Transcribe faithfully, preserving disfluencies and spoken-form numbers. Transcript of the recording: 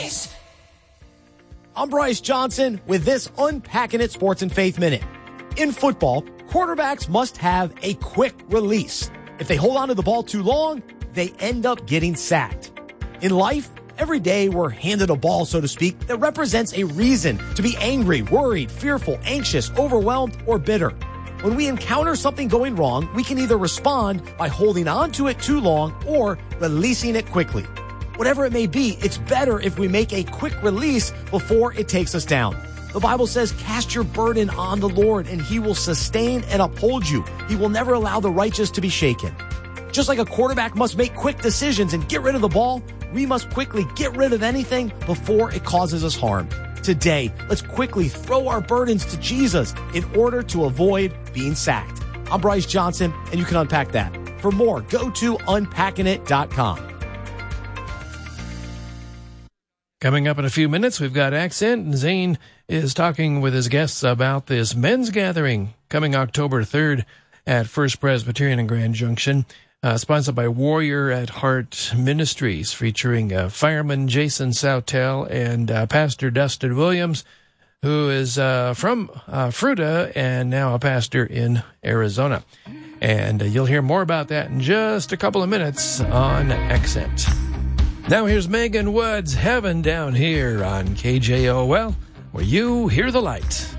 Bryce. I'm Bryce Johnson with this Unpacking It Sports and Faith Minute. In football, quarterbacks must have a quick release. If they hold on to the ball too long, they end up getting sacked. In life, every day we're handed a ball, so to speak, that represents a reason to be angry, worried, fearful, anxious, overwhelmed, or bitter. When we encounter something going wrong, we can either respond by holding on to it too long or releasing it quickly. Whatever it may be, it's better if we make a quick release before it takes us down. The Bible says, cast your burden on the Lord and he will sustain and uphold you. He will never allow the righteous to be shaken. Just like a quarterback must make quick decisions and get rid of the ball, we must quickly get rid of anything before it causes us harm. Today, let's quickly throw our burdens to Jesus in order to avoid being sacked. I'm Bryce Johnson, and you can unpack that. For more, go to unpacking it dot com. Coming up in a few minutes, we've got Accent, and Zane is talking with his guests about this men's gathering coming October third at First Presbyterian in Grand Junction, uh, sponsored by Warrior at Heart Ministries, featuring uh, fireman Jason Sautel and uh, Pastor Dustin Williams, who is uh, from uh, Fruita and now a pastor in Arizona. And uh, you'll hear more about that in just a couple of minutes on Accent. Now here's Megan Woods, Heaven Down Here on K J O L, where you hear the light.